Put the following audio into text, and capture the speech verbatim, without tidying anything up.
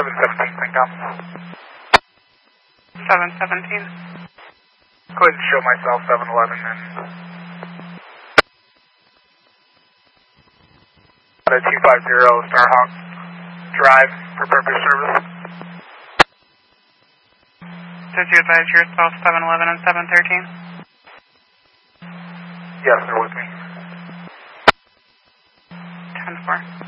seven seventeen, ClinkCom. seven seventeen. Go ahead and show myself seven eleven and two five zero Starhawk Drive for purpose service. Did you advise yourself seven eleven and seven thirteen? Yes, they're with me. ten four.